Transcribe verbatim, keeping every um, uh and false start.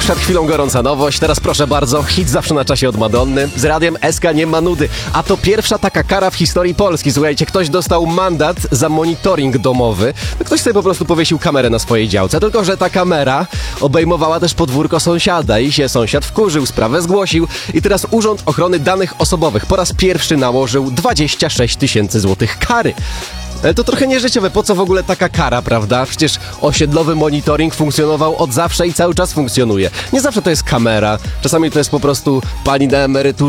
Przed chwilą gorąca nowość, teraz proszę bardzo, hit zawsze na czasie od Madonny. Z radiem S K nie ma nudy, a to pierwsza taka kara w historii Polski. Słuchajcie, ktoś dostał mandat za monitoring domowy. Ktoś sobie po prostu powiesił kamerę na swojej działce, tylko że ta kamera obejmowała też podwórko sąsiada i się sąsiad wkurzył, sprawę zgłosił i teraz Urząd Ochrony Danych Osobowych po raz pierwszy nałożył dwadzieścia sześć tysięcy złotych kary. Ale to trochę nieżyciowe, po co w ogóle taka kara, prawda? Przecież osiedlowy monitoring funkcjonował od zawsze i cały czas funkcjonuje. Nie zawsze to jest kamera, czasami to jest po prostu pani na emeryturze